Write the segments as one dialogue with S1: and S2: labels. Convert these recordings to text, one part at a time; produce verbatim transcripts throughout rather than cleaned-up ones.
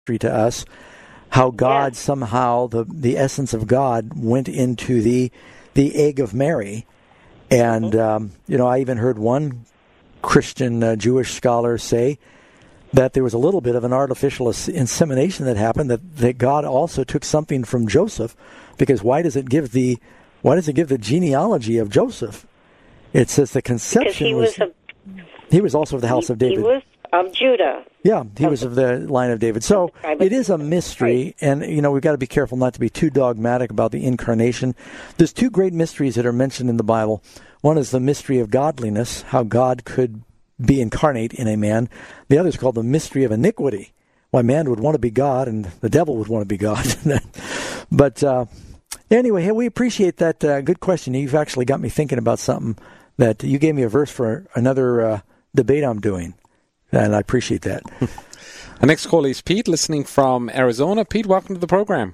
S1: to us, how God
S2: yes.
S1: somehow, the, the essence of God went into the the egg of Mary. And,
S2: mm-hmm.
S1: um, you know, I even heard one Christian uh, Jewish scholar say that there was a little bit of an artificial insemination that happened, that, that God also took something from Joseph, because why does it give the why does it give the genealogy of Joseph? It says the conception
S2: he
S1: was,
S2: was a,
S1: he was also of the house
S2: he,
S1: of David.
S2: He was of Judah.
S1: Yeah, he was of the line of David. So it is a mystery, and you know we've got to be careful not to be too dogmatic about the incarnation. There's two great mysteries that are mentioned in the Bible. One is the mystery of godliness, how God could be incarnate in a man. The other is called the mystery of iniquity, why man would want to be God and the devil would want to be God. But uh, anyway, hey, we appreciate that. Uh, good question. You've actually got me thinking about something that you gave me a verse for another uh, debate I'm doing. And I appreciate that.
S3: Our next call is Pete, listening from Arizona. Pete, welcome to the program.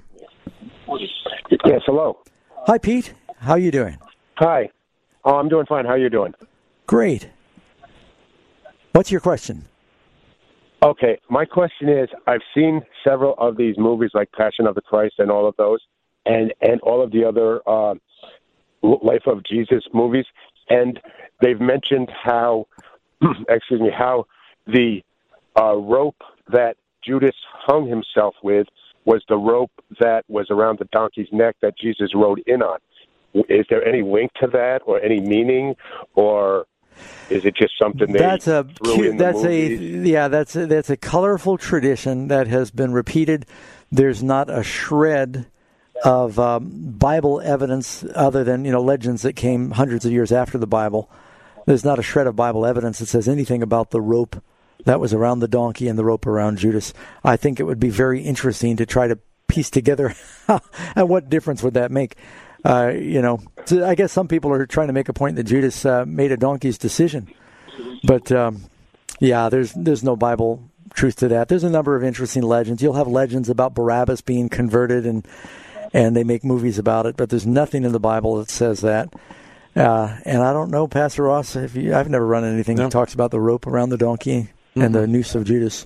S4: Yes, hello.
S1: Hi, Pete. How are you doing?
S4: Hi. Oh, I'm doing fine. How are you doing?
S1: Great. What's your question?
S4: Okay, my question is, I've seen several of these movies like Passion of the Christ and all of those, and, and all of the other uh, Life of Jesus movies, and they've mentioned how, excuse me, how the uh, rope that Judas hung himself with was the rope that was around the donkey's neck that Jesus rode in on. Is there any link to that, or any meaning, or is it just something they
S1: that's a
S4: threw
S1: cute,
S4: in the
S1: that's
S4: movies?
S1: a yeah that's a, that's a colorful tradition that has been repeated. There's not a shred of um, Bible evidence other than you know legends that came hundreds of years after the Bible. There's not a shred of Bible evidence that says anything about the rope that was around the donkey and the rope around Judas. I think it would be very interesting to try to piece together and what difference would that make. Uh, you know, so I guess some people are trying to make a point that Judas uh, made a donkey's decision. But, um, yeah, there's there's no Bible truth to that. There's a number of interesting legends. You'll have legends about Barabbas being converted, and and they make movies about it, but there's nothing in the Bible that says that. Uh, and I don't know, Pastor Ross, if you, I've never run anything no. that talks about the rope around the donkey mm-hmm. and the noose of Judas.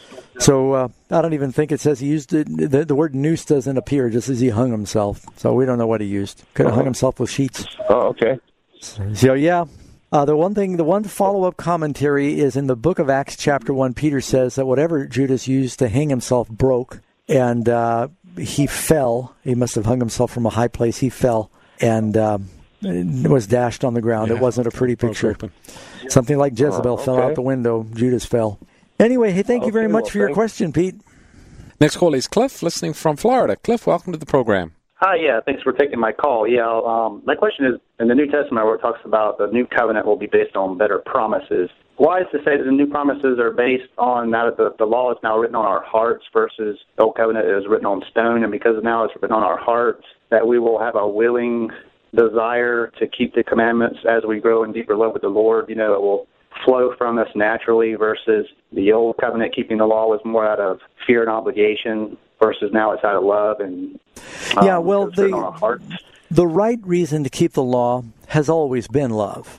S1: So uh, I don't even think it says he used it. The, the word noose doesn't appear, just as he hung himself. So we don't know what he used. Could have uh-huh. hung himself with sheets.
S4: Oh, okay.
S1: So, so yeah. Uh, the one thing, the one follow-up commentary is in the book of Acts chapter one, Peter says that whatever Judas used to hang himself broke, and uh, he fell. He must have hung himself from a high place. He fell and um, was dashed on the ground. Yeah. It wasn't a pretty picture. Something like Jezebel oh, okay. fell out the window. Judas fell. Anyway, hey, thank you very
S4: okay,
S1: much
S4: well,
S1: for your
S4: thanks.
S1: question, Pete.
S3: Next call is Cliff, listening from Florida. Cliff, welcome to the program.
S5: Hi, yeah, thanks for taking my call. Yeah, um, my question is, in the New Testament where it talks about the new covenant will be based on better promises, why is to say that the new promises are based on now that the, the law is now written on our hearts versus the old covenant is written on stone, and because now it's written on our hearts, that we will have a willing desire to keep the commandments as we grow in deeper love with the Lord? You know, it will flow from us naturally versus the old covenant keeping the law was more out of fear and obligation versus now it's out of love and um,
S1: yeah well the, the right reason to keep the law has always been love.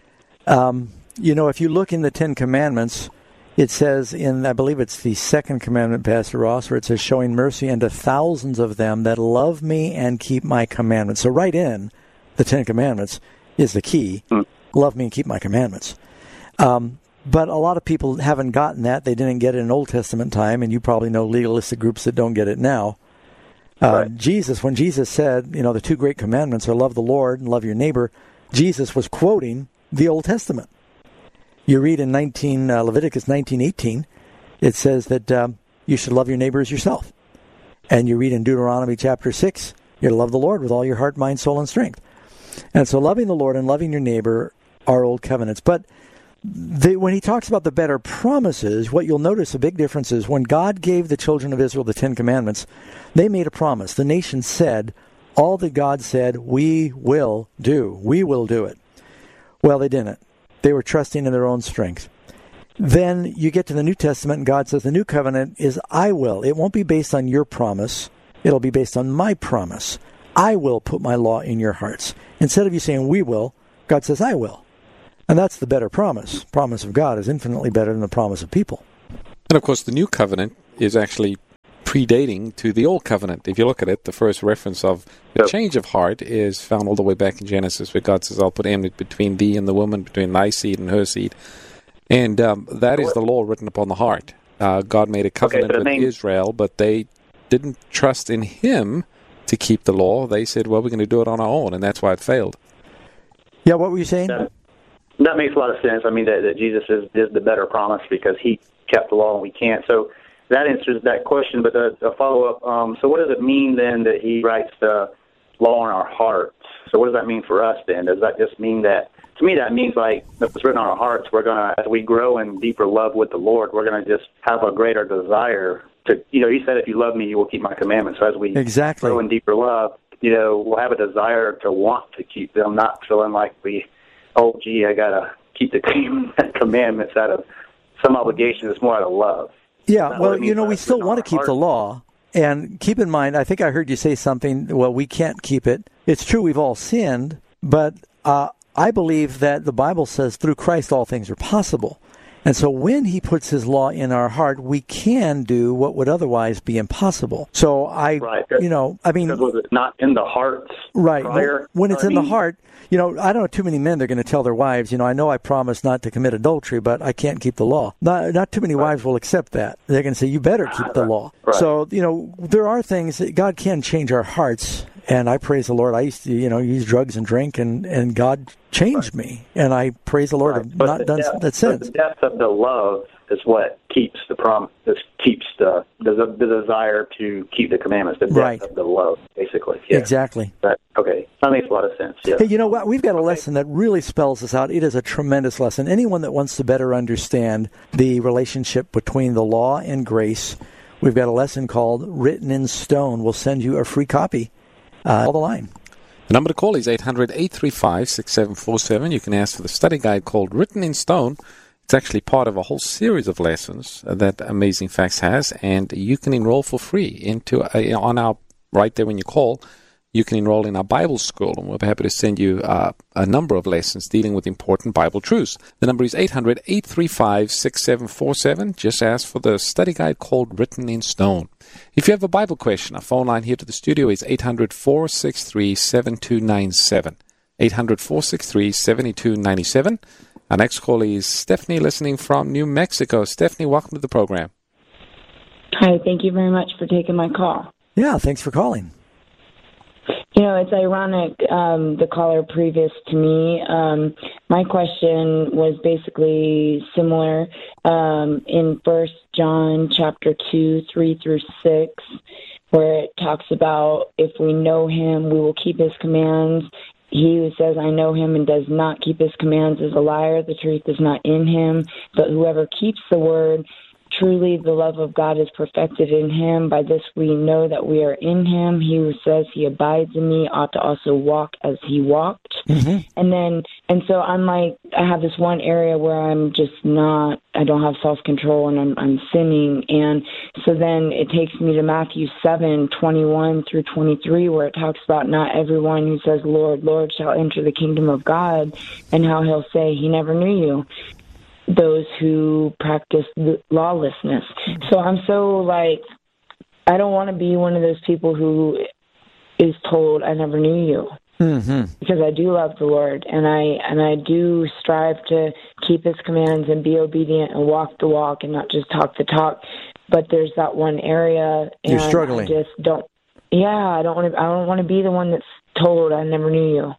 S1: Um, you know, if you look in the Ten Commandments, it says in, I believe it's the second commandment, Pastor Ross, where it says, showing mercy unto thousands of them that love me and keep my commandments. So right in the Ten Commandments is the key. Mm. Love me and keep my commandments. Um, but a lot of people haven't gotten that. They didn't get it in Old Testament time, and you probably know legalistic groups that don't get it now. Uh, right. Jesus, when Jesus said, you know, the two great commandments are love the Lord and love your neighbor, Jesus was quoting the Old Testament. You read in nineteen uh, Leviticus nineteen eighteen, it says that um, you should love your neighbor as yourself. And you read in Deuteronomy chapter six, you're to love the Lord with all your heart, mind, soul, and strength. And so loving the Lord and loving your neighbor are old covenants. But the, when he talks about the better promises, what you'll notice a big difference is when God gave the children of Israel the Ten Commandments, they made a promise. The nation said, all that God said, we will do. We will do it. Well, they didn't. They were trusting in their own strength. Then you get to the New Testament, and God says the new covenant is I will. It won't be based on your promise. It'll be based on my promise. I will put my law in your hearts. Instead of you saying we will, God says I will. And that's the better promise. Promise of God is infinitely better than the promise of people.
S3: And of course, the new covenant is actually predating to the Old Covenant. If you look at it, the first reference of the
S4: Yep.
S3: change of heart is found all the way back in Genesis, where God says, I'll put enmity between thee and the woman, between thy seed and her seed. And um, that is the law written upon the heart. Uh, God made a covenant
S5: Okay, so
S3: with
S5: means-
S3: Israel, but they didn't trust in him to keep the law. They said, well, we're going to do it on our own, and that's why it failed.
S1: Yeah, what were you saying?
S5: That, that makes a lot of sense. I mean, that, that Jesus is, is the better promise because he kept the law and we can't. So that answers that question. But a, a follow-up, um, so what does it mean then that he writes the law on our hearts? So what does that mean for us then? Does that just mean that, to me that means like if it's written on our hearts, we're going to, as we grow in deeper love with the Lord, we're going to just have a greater desire to, you know, he said, if you love me, you will keep my commandments. So as we
S1: Exactly.
S5: grow in deeper love, you know, we'll have a desire to want to keep them, not feeling like we, oh, gee, I got to keep the commandments out of some obligation. It's more out of love.
S1: Yeah,
S5: That's
S1: well,
S5: what it
S1: you know,
S5: means
S1: we
S5: by
S1: still
S5: written
S1: want
S5: on
S1: to keep
S5: our
S1: the
S5: heart.
S1: law. And keep in mind, I think I heard you say something, well, we can't keep it. It's true we've all sinned, but uh, I believe that the Bible says through Christ all things are possible. And so when he puts his law in our heart, we can do what would otherwise be impossible. So I,
S5: Right.
S1: you know, I mean,
S5: Because was it not in the hearts
S1: right,
S5: prior?
S1: when it's
S5: I
S1: in the
S5: mean,
S1: heart, you know, I don't know too many men that are going to tell their wives, you know, I know I promised not to commit adultery, but I can't keep the law. Not not too many wives will accept that. They're going to say, you better keep the law.
S5: Right.
S1: So, you know, there are things that God can change our hearts. And I praise the Lord. I used to, you know, use drugs and drink, and, and God changed me. And I praise the Lord.
S5: Right.
S1: I've
S5: But
S1: not
S5: the
S1: done
S5: depth,
S1: that since.
S5: But the depth of the love is what keeps the prom. This keeps the, the the desire to keep the commandments. The depth
S1: Right.
S5: of the love, basically. Yeah.
S1: Exactly.
S5: That, okay, that makes a lot of sense. Yeah.
S1: Hey, you know what? We've got a lesson that really spells this out. It is a tremendous lesson. Anyone that wants to better understand the relationship between the law and grace, we've got a lesson called Written in Stone. We'll send you a free copy. Uh, call the line.
S3: The number to call is eight hundred, eight three five, six seven four seven. You can ask for the study guide called Written in Stone. It's actually part of a whole series of lessons that Amazing Facts has, and you can enroll for free into a, on our right there when you call. You can enroll in our Bible school, and we'll be happy to send you uh, a number of lessons dealing with important Bible truths. The number is eight hundred, eight three five, six seven four seven. Just ask for the study guide called Written in Stone. If you have a Bible question, our phone line here to the studio is eight hundred, four six three, seven two nine seven. eight hundred, four six three, seven two nine seven. Our next call is Stephanie, listening from New Mexico. Stephanie, welcome to the program.
S2: Hi, thank you very much for taking my call.
S1: Yeah, thanks for calling.
S2: You know, it's ironic, um, the caller previous to me, um, my question was basically similar um, in First John chapter two, three through six, where it talks about if we know him, we will keep his commands. He who says, I know him and does not keep his commands is a liar. The truth is not in him. But whoever keeps the word, truly the love of God is perfected in him. By this we know that we are in him. He who says he abides in me ought to also walk as he walked.
S1: Mm-hmm.
S2: And then, and so I'm like, I have this one area where I'm just not, I don't have self-control and I'm, I'm sinning. And so then it takes me to Matthew seven, twenty-one through twenty-three, where it talks about not everyone who says, Lord, Lord, shall enter the kingdom of God, and how he'll say, he never knew you. Those who practice lawlessness. So I'm so like, I don't want to be one of those people who is told I never knew you.
S1: Mm-hmm.
S2: Because I do love the Lord, and I and I do strive to keep his commands and be obedient and walk the walk and not just talk the talk. But there's that one area, and
S1: You're struggling.
S2: I just don't. Yeah, I don't want to. I don't want to be the one that's told I never knew you.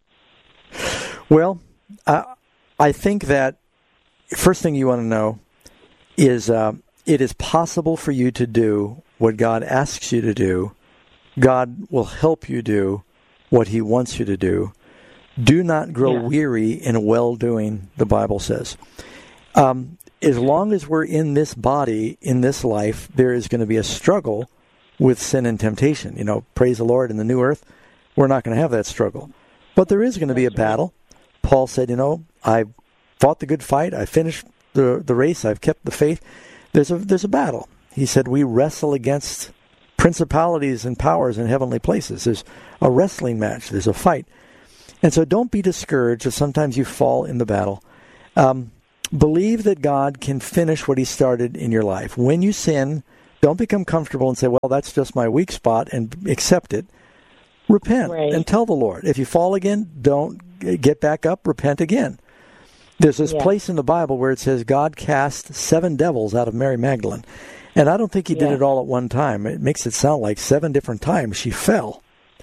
S1: Well, uh, I think that first thing you want to know is uh, it is possible for you to do what God asks you to do. God will help you do what he wants you to do. Do not grow
S2: Yeah.
S1: weary in well-doing, the Bible says. Um, as long as we're in this body, in this life, there is going to be a struggle with sin and temptation. You know, praise the Lord, in the new earth, we're not going to have that struggle. But there is going to be a battle. Paul said, you know, I fought the good fight. I finished the the race. I've kept the faith. There's a there's a battle. He said we wrestle against principalities and powers in heavenly places. There's a wrestling match. There's a fight. And so don't be discouraged if sometimes you fall in the battle. Um, believe that God can finish what he started in your life. When you sin, Don't become comfortable and say, well, that's just my weak spot, and accept it. Repent
S2: right.
S1: and tell the Lord. If you fall again, don't get back up, repent again. There's this yeah. place in the Bible where it says God cast seven devils out of Mary Magdalene. And I don't think he did yeah. it all at one time. It makes it sound like seven different times she fell.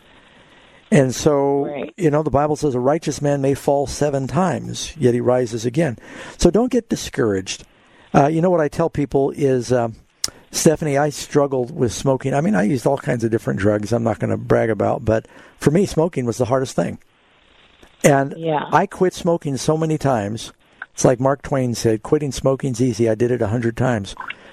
S1: And so, right. you know, the Bible says a righteous man may fall seven times, yet he rises again. So don't get discouraged. Uh, you know what I tell people is, uh, Stephanie, I struggled with smoking. I mean, I used all kinds of different drugs I'm not going to brag about, but for me, smoking was the hardest thing. And
S2: yeah.
S1: I quit smoking so many times. It's like Mark Twain said, quitting smoking's easy. I did it a hundred times.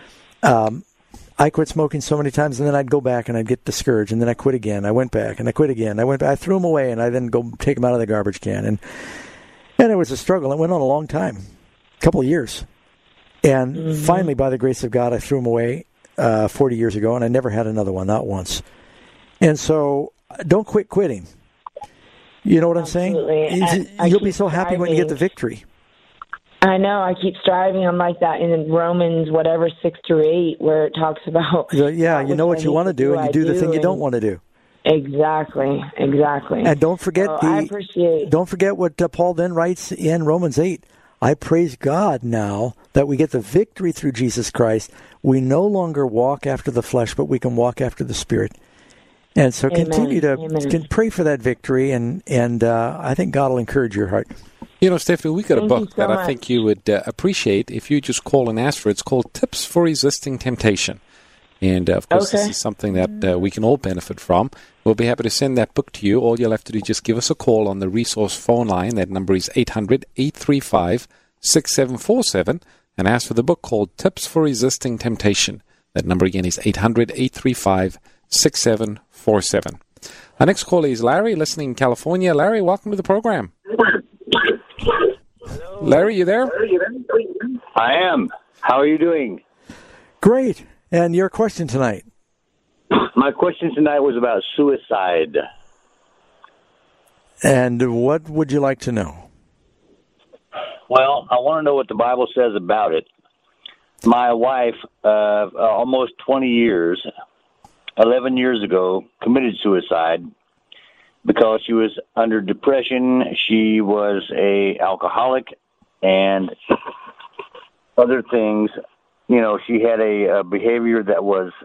S1: Um, I quit smoking so many times, and then I'd go back and I'd get discouraged, and then I quit again. I went back and I quit again. I went. I threw them away, and I then go take them out of the garbage can. And and it was a struggle. It went on a long time, a couple of years. And mm-hmm. finally, by the grace of God, I threw them away uh, forty years ago, and I never had another one, not once. And so don't quit quitting. You know what
S2: Absolutely.
S1: I'm saying?
S2: I, I
S1: You'll be so happy striving. when you get the victory.
S2: I know. I keep striving. I'm like that in Romans, whatever, six through eight, where it talks about...
S1: Yeah, you know what you want to do, and you do the thing you don't want to do.
S2: Exactly, exactly.
S1: And don't forget
S2: so
S1: the...
S2: I appreciate...
S1: Don't forget what uh, Paul then writes in Romans eight. I praise God now that we get the victory through Jesus Christ. We no longer walk after the flesh, but we can walk after the Spirit. And so
S2: Amen.
S1: continue to
S2: Amen.
S1: can pray for that victory, and, and uh, I think God will encourage your heart.
S3: You know, Stephanie, we got
S2: Thank
S3: a book
S2: so
S3: that
S2: much.
S3: I think you would uh, appreciate if you just call and ask for it. It's called Tips for Resisting Temptation. And, uh, of course,
S2: okay.
S3: this is something that uh, we can all benefit from. We'll be happy to send that book to you. All you'll have to do is just give us a call on the resource phone line. That number is eight hundred, eight three five, six seven four seven, and ask for the book called Tips for Resisting Temptation. That number again is eight hundred, eight three five, six seven four seven. Our next caller is Larry, listening in California. Larry, welcome to the program.
S6: Hello.
S3: Larry, you there?
S6: I am. How are you doing?
S1: Great. And your question tonight?
S6: My question tonight was about suicide.
S1: And what would you like to know?
S6: Well, I want to know what the Bible says about it. My wife, uh, almost twenty years, eleven years ago, committed suicide because she was under depression. She was a alcoholic and other things. You know, she had a, a behavior that was,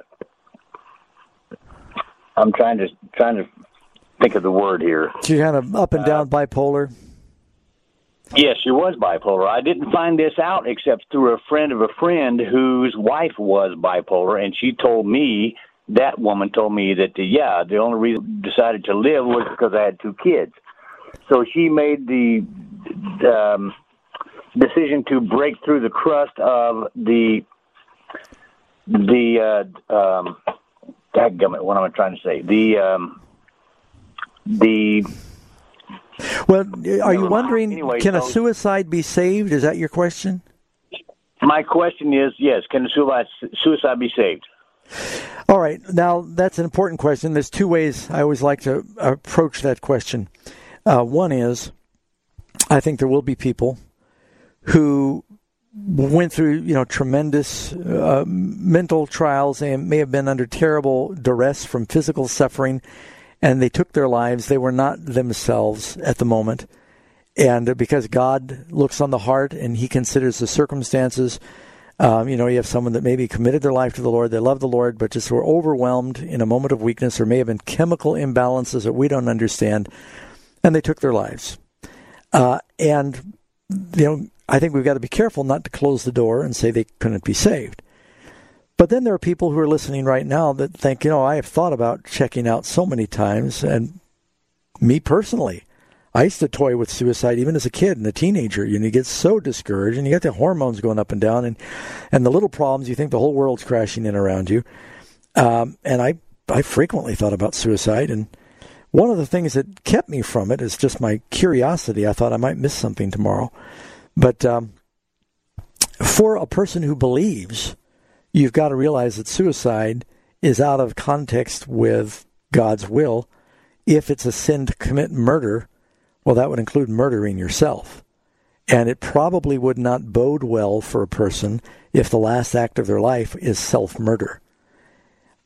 S6: I'm trying to trying to think of the word here.
S1: She kind of up and down uh, bipolar?
S6: Yes, she was bipolar. I didn't find this out except through a friend of a friend whose wife was bipolar, and she told me, that woman told me that, the, yeah, the only reason I decided to live was because I had two kids. So she made the um, decision to break through the crust of the, the uh, um, dadgummit, what am I trying to say? The, um, the...
S1: Well, are you wondering,
S6: anyway,
S1: can
S6: so,
S1: a suicide be saved? Is that your question?
S6: My question is, yes, can a suicide, suicide be saved?
S1: All right. Now, that's an important question. There's two ways I always like to approach that question. Uh, one is, I think there will be people who went through, you know, tremendous uh, mental trials and may have been under terrible duress from physical suffering, and they took their lives. They were not themselves at the moment. And because God looks on the heart and he considers the circumstances, um, you know, you have someone that maybe committed their life to the Lord, they love the Lord, but just were overwhelmed in a moment of weakness, or may have been chemical imbalances that we don't understand, and they took their lives. Uh, and, you know, I think we've got to be careful not to close the door and say they couldn't be saved. But then there are people who are listening right now that think, you know, I have thought about checking out so many times, and me personally, I used to toy with suicide even as a kid and a teenager. You know, you get so discouraged, and you get the hormones going up and down, and, and the little problems, you think the whole world's crashing in around you. Um, and I, I frequently thought about suicide, and one of the things that kept me from it is just my curiosity. I thought I might miss something tomorrow. But um, for a person who believes, you've got to realize that suicide is out of context with God's will. If it's a sin to commit murder, well, that would include murdering yourself. And it probably would not bode well for a person if the last act of their life is self-murder.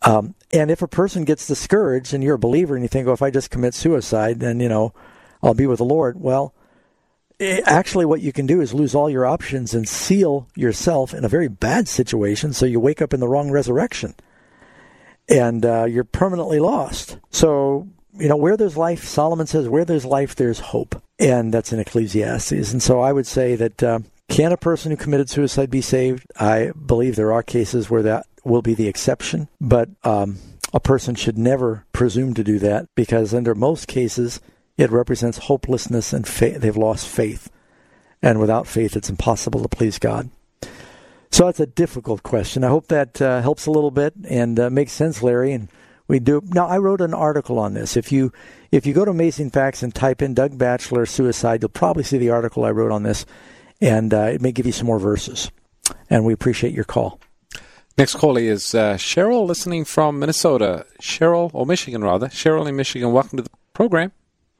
S1: Um, and if a person gets discouraged and you're a believer and you think, oh, if I just commit suicide, then, you know, I'll be with the Lord. Well, it, actually what you can do is lose all your options and seal yourself in a very bad situation so you wake up in the wrong resurrection. And uh, you're permanently lost. So, you know, where there's life, Solomon says, where there's life, there's hope. And that's in Ecclesiastes. And so I would say that uh, can a person who committed suicide be saved? I believe there are cases where that will be the exception. But um, a person should never presume to do that because under most cases, it represents hopelessness and fa- they've lost faith. And without faith, it's impossible to please God. So that's a difficult question. I hope that uh, helps a little bit and uh, makes sense, Larry. And we do. Now, I wrote an article on this. If you if you go to Amazing Facts and type in Doug Batchelor suicide, you'll probably see the article I wrote on this, and uh, it may give you some more verses. And we appreciate your call.
S3: Next caller is uh, Cheryl, listening from Minnesota. Cheryl, or Michigan rather. Cheryl in Michigan, welcome to the program.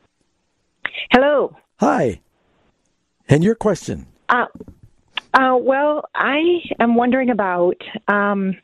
S7: Hello.
S1: Hi. And your question?
S7: Uh Uh, well, I am wondering about um,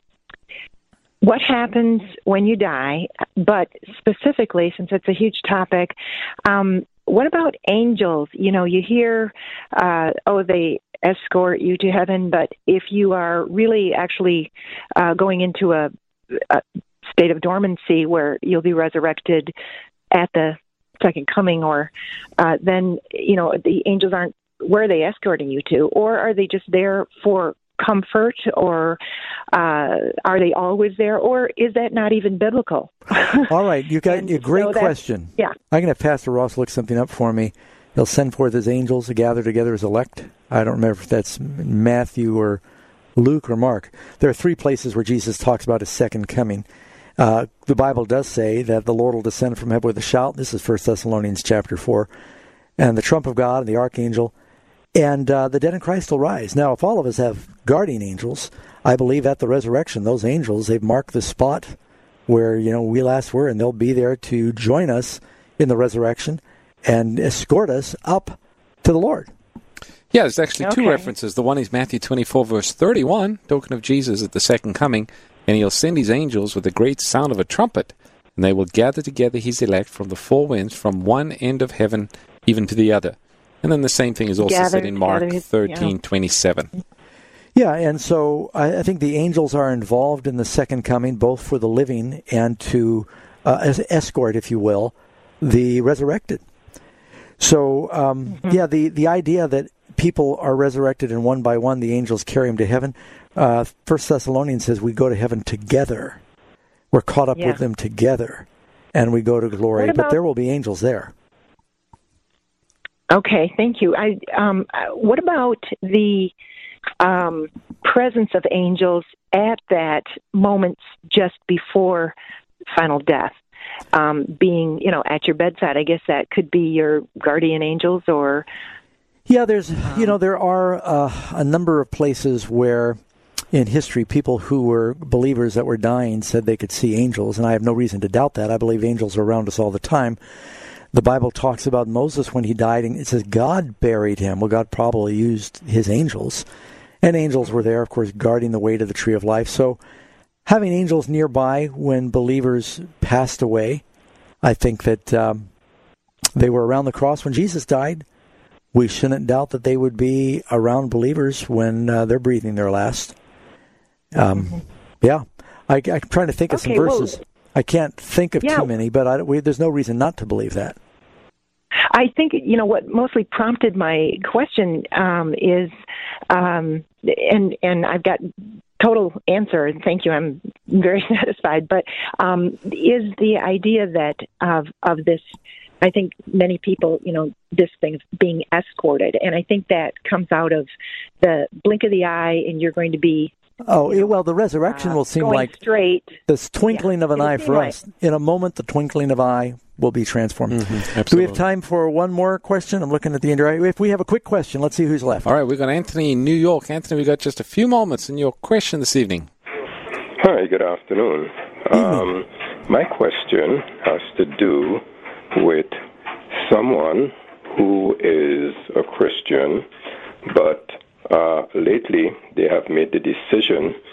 S7: what happens when you die, but specifically, since it's a huge topic, um, what about angels? You know, you hear, uh, oh, they escort you to heaven, but if you are really actually uh, going into a, a state of dormancy where you'll be resurrected at the second coming, or uh, then, you know, the angels aren't, where are they escorting you to? Or are they just there for comfort? Or uh, are they always there? Or is that not even biblical?
S1: All right. You got a great
S7: so
S1: question.
S7: Yeah.
S1: I'm going to have Pastor Ross look something up for me. He'll send forth his angels to gather together as elect. I don't remember if that's Matthew or Luke or Mark. There are three places where Jesus talks about his second coming. Uh, the Bible does say that the Lord will descend from heaven with a shout. This is First Thessalonians chapter four. And the trump of God and the archangel. And uh, the dead in Christ will rise. Now, if all of us have guardian angels, I believe at the resurrection, those angels, they've marked the spot where, you know, we last were, and they'll be there to join us in the resurrection and escort us up to the Lord.
S3: Yeah, there's actually
S7: okay.
S3: two references. The one is Matthew twenty-four, verse thirty-one, token of Jesus at the second coming, and he'll send his angels with the great sound of a trumpet, and they will gather together his elect from the four winds, from one end of heaven even to the other. And then the same thing is also
S7: gather,
S3: said in Mark
S7: gather,
S3: thirteen
S7: yeah.
S3: twenty-seven.
S1: Yeah, and so I, I think the angels are involved in the second coming, both for the living and to uh, as escort, if you will, the resurrected. So, um, mm-hmm. yeah, the, the idea that people are resurrected and one by one the angels carry them to heaven, uh, First Thessalonians says we go to heaven together. We're caught up
S7: yeah.
S1: with them together, and we go to glory.
S7: About-
S1: but there will be angels there.
S7: Okay, thank you. I um, what about the um, presence of angels at that moment just before final death? Um, being, you know, at your bedside, I guess that could be your guardian angels, or
S1: yeah, there's, you know, there are uh, a number of places where in history people who were believers that were dying said they could see angels, and I have no reason to doubt that. I believe angels are around us all the time. The Bible talks about Moses when he died, and it says God buried him. Well, God probably used his angels, and angels were there, of course, guarding the way to the tree of life. So having angels nearby when believers passed away, I think that um, they were around the cross when Jesus died. We shouldn't doubt that they would be around believers when uh, they're breathing their last. Um, mm-hmm. Yeah, I, I'm trying to think of
S7: okay,
S1: some verses.
S7: Well,
S1: I can't think of
S7: yeah.
S1: too many, but I, we, there's no reason not to believe that.
S7: I think, you know, what mostly prompted my question um, is, um, and and I've got total answer, and thank you, I'm very satisfied, but um, is the idea that of of this, I think many people, you know, this thing of being escorted, and I think that comes out of the blink of the eye, and you're going to be
S1: Oh, you know, well, the resurrection uh, will seem like
S7: straight.
S1: this twinkling
S7: yeah,
S1: of an eye for
S7: like.
S1: us. In a moment, the twinkling of an eye will be transformed.
S3: Mm-hmm,
S1: Do we have time for one more question? I'm looking at the end. If we have a quick question, let's see who's left.
S3: All right, we've got Anthony in New York. Anthony, we've got just a few moments in your question this evening.
S8: Hi, good afternoon. Um, my question has to do with someone who is a Christian, but Uh, lately, they have made the decision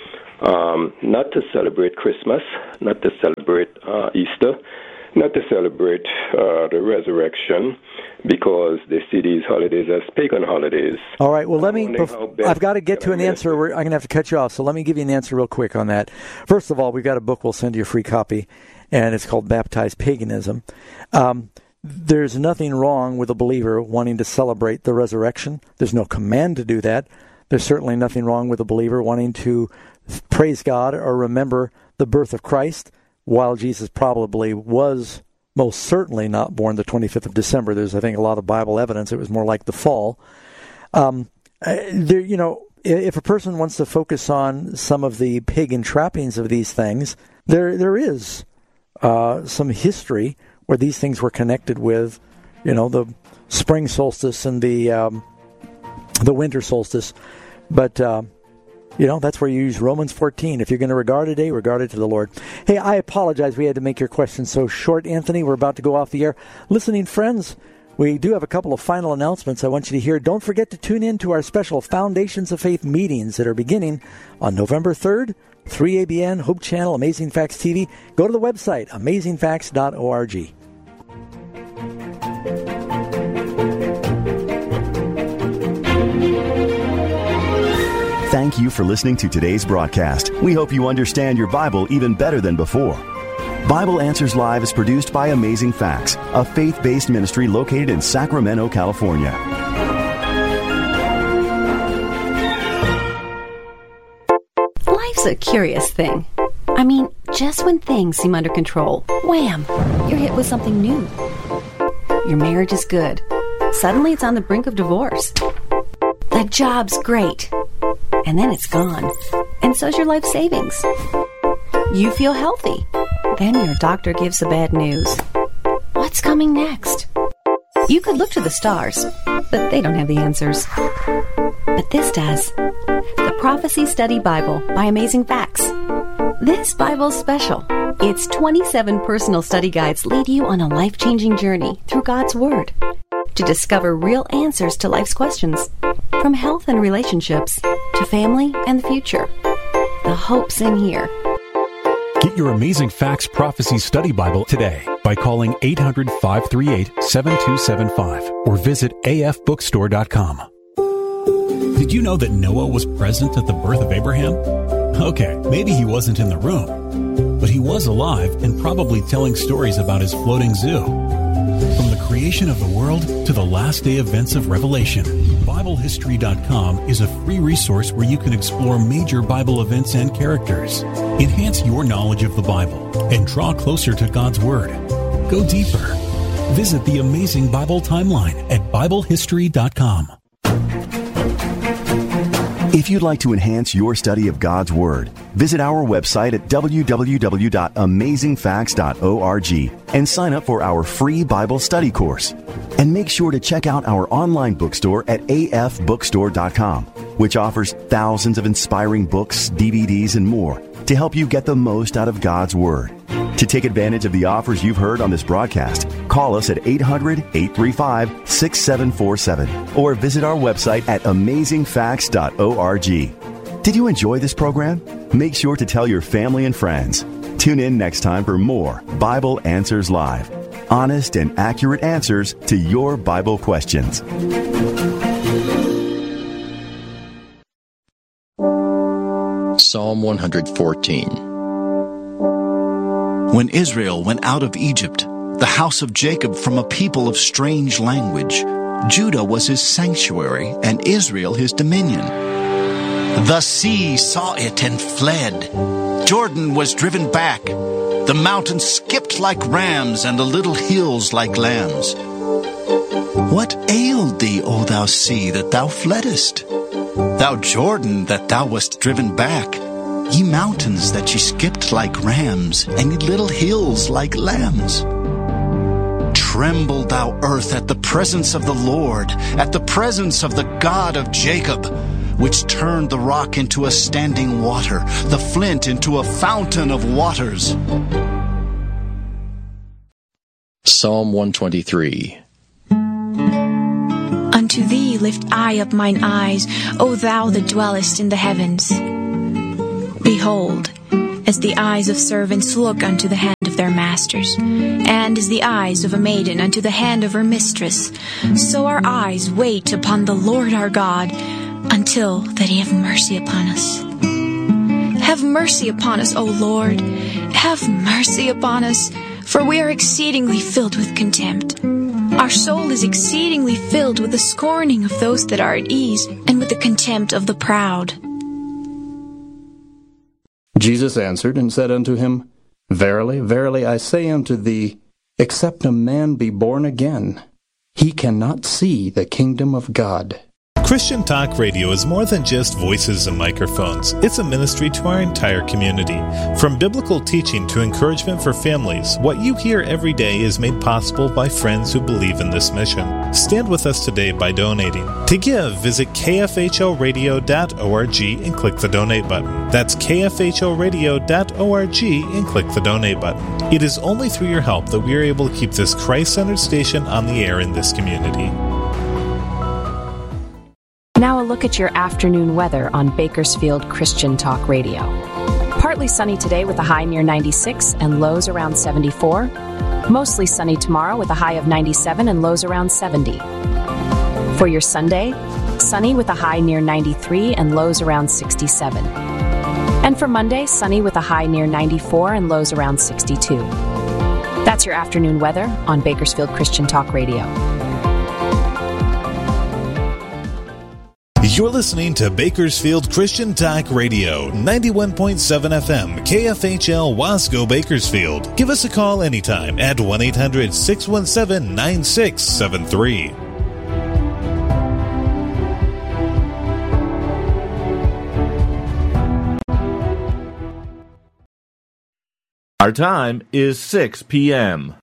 S8: um, not to celebrate Christmas, not to celebrate uh, Easter, not to celebrate uh, the resurrection, because they see these holidays as pagan holidays.
S1: All right, well, let me, bef- I've got to get to an answer. We're, I'm going to have to cut you off, so let me give you an answer real quick on that. First of all, we've got a book. We'll send you a free copy, and it's called Baptized Paganism. Um, there's nothing wrong with a believer wanting to celebrate the resurrection. There's no command to do that. There's certainly nothing wrong with a believer wanting to praise God or remember the birth of Christ, while Jesus probably was most certainly not born the twenty-fifth of December. There's, I think, a lot of Bible evidence it was more like the fall. Um, there, you know, if a person wants to focus on some of the pagan trappings of these things, there there is uh, some history where these things were connected with, you know, the spring solstice and the um, the winter solstice. But uh, you know, that's where you use Romans fourteen. If you're going to regard a day, regard it to the Lord. Hey, I apologize. We had to make your question so short, Anthony. We're about to go off the air. Listening friends, we do have a couple of final announcements I want you to hear. Don't forget to tune in to our special Foundations of Faith meetings that are beginning on November third, three A B N, Hope Channel, Amazing Facts T V. Go to the website, amazing facts dot org.
S9: Thank you for listening to today's broadcast. We hope you understand your Bible even better than before. Bible Answers Live is produced by Amazing Facts, a faith-based ministry located in Sacramento, California.
S10: Life's a curious thing. I mean, just when things seem under control, wham, you're hit with something new. Your marriage is good. Suddenly it's on the brink of divorce. The job's great. And then it's gone. And so's your life savings. You feel healthy. Then your doctor gives the bad news. What's coming next? You could look to the stars, but they don't have the answers. But this does. The Prophecy Study Bible by Amazing Facts. This Bible's special. Its twenty-seven personal study guides lead you on a life-changing journey through God's Word to discover real answers to life's questions, from health and relationships to family and the future. The hope's in here.
S11: Get your Amazing Facts Prophecy Study Bible today by calling eight hundred, five three eight, seven two seven five or visit a f bookstore dot com. Did you know that Noah was present at the birth of Abraham? Okay, maybe he wasn't in the room, but he was alive and probably telling stories about his floating zoo. From the creation of the world to the last day events of Revelation, Bible History dot com is a free resource where you can explore major Bible events and characters, enhance your knowledge of the Bible, and draw closer to God's Word. Go deeper. Visit the Amazing Bible Timeline at Bible History dot com.
S9: If you'd like to enhance your study of God's Word, visit our website at w w w dot amazing facts dot org and sign up for our free Bible study course. And make sure to check out our online bookstore at a f bookstore dot com, which offers thousands of inspiring books, D V Ds, and more to help you get the most out of God's Word. To take advantage of the offers you've heard on this broadcast, call us at eight hundred, eight three five, six seven four seven or visit our website at amazing facts dot org. Did you enjoy this program? Make sure to tell your family and friends. Tune in next time for more Bible Answers Live. Honest and accurate answers to your Bible questions.
S12: Psalm one fourteen. When Israel went out of Egypt, the house of Jacob from a people of strange language, Judah was his sanctuary, and Israel his dominion. The sea saw it and fled. Jordan was driven back. The mountains skipped like rams, and the little hills like lambs. What ailed thee, O thou sea, that thou fleddest? Thou Jordan, that thou wast driven back? Ye mountains, that ye skipped like rams, and ye little hills like lambs. Tremble, thou earth, at the presence of the Lord, at the presence of the God of Jacob, which turned the rock into a standing water, the flint into a fountain of waters. Psalm one twenty-three.
S13: Unto thee lift I up mine eyes, O thou that dwellest in the heavens. Behold, as the eyes of servants look unto the hand of their masters, and as the eyes of a maiden unto the hand of her mistress, so our eyes wait upon the Lord our God, until that he have mercy upon us. Have mercy upon us, O Lord. Have mercy upon us, for we are exceedingly filled with contempt. Our soul is exceedingly filled with the scorning of those that are at ease, and with the contempt of the proud.
S14: Jesus answered and said unto him, Verily, verily, I say unto thee, except a man be born again, he cannot see the kingdom of God.
S15: Christian Talk Radio is more than just voices and microphones. It's a ministry to our entire community. From biblical teaching to encouragement for families, what you hear every day is made possible by friends who believe in this mission. Stand with us today by donating. To give, visit k f h o radio dot org and click the donate button. That's k f h o radio dot org and click the donate button. It is only through your help that we are able to keep this Christ-centered station on the air in this community.
S16: Now a look at your afternoon weather on Bakersfield Christian Talk Radio. Partly sunny today with a high near ninety-six and lows around seventy-four. Mostly sunny tomorrow with a high of ninety-seven and lows around seventy. For your Sunday, sunny with a high near ninety-three and lows around sixty-seven. And for Monday, sunny with a high near ninety-four and lows around sixty-two. That's your afternoon weather on Bakersfield Christian Talk Radio.
S15: You're listening to Bakersfield Christian Talk Radio, ninety-one point seven F M, K F H L Wasco Bakersfield. Give us a call anytime at one eight hundred six one seven nine six seven three.
S17: Our time is six p.m.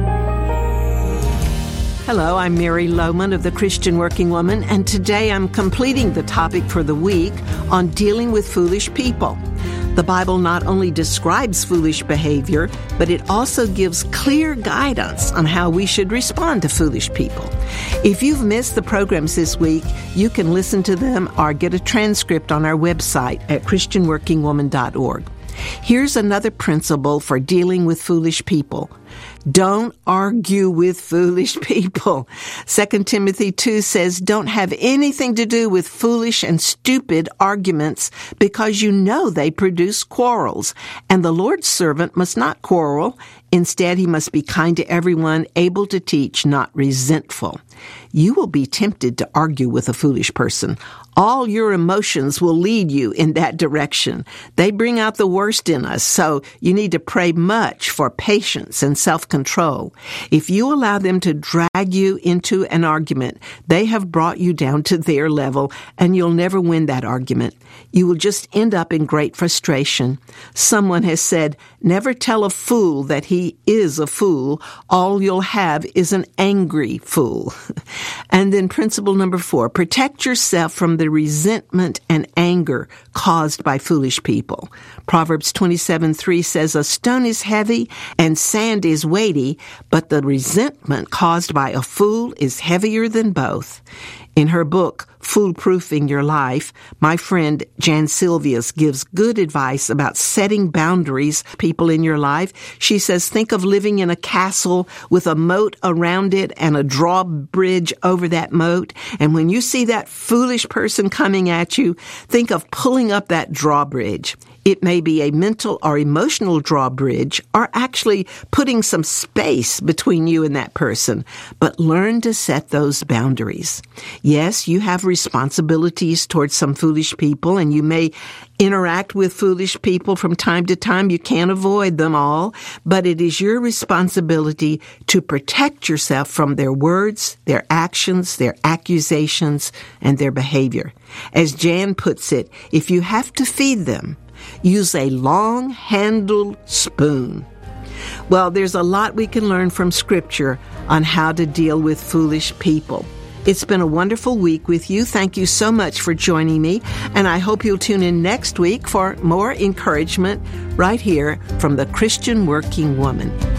S18: Hello, I'm Mary Lohman of the Christian Working Woman, and today I'm completing the topic for the week on dealing with foolish people. The Bible not only describes foolish behavior, but it also gives clear guidance on how we should respond to foolish people. If you've missed the programs this week, you can listen to them or get a transcript on our website at christian working woman dot org. Here's another principle for dealing with foolish people. Don't argue with foolish people. Second Timothy two says, don't have anything to do with foolish and stupid arguments, because you know they produce quarrels. And the Lord's servant must not quarrel. Instead, he must be kind to everyone, able to teach, not resentful. You will be tempted to argue with a foolish person. All your emotions will lead you in that direction. They bring out the worst in us, so you need to pray much for patience and self-control. If you allow them to drag you into an argument, they have brought you down to their level, and you'll never win that argument. You will just end up in great frustration. Someone has said, never tell a fool that he is a fool. All you'll have is an angry fool. And then principle number four, protect yourself from the resentment and anger caused by foolish people. Proverbs twenty-seven three says, a stone is heavy and sand is weighty, but the resentment caused by a fool is heavier than both. In her book, Foolproofing Your Life, my friend Jan Silvius gives good advice about setting boundaries for people in your life. She says, think of living in a castle with a moat around it and a drawbridge over that moat. And when you see that foolish person coming at you, think of pulling up that drawbridge. It may be a mental or emotional drawbridge, or actually putting some space between you and that person. But learn to set those boundaries. Yes, you have responsibilities towards some foolish people, and you may interact with foolish people from time to time. You can't avoid them all, but it is your responsibility to protect yourself from their words, their actions, their accusations, and their behavior. As Jan puts it, if you have to feed them, use a long-handled spoon. Well, there's a lot we can learn from Scripture on how to deal with foolish people. It's been a wonderful week with you. Thank you so much for joining me, and I hope you'll tune in next week for more encouragement right here from the Christian Working Woman.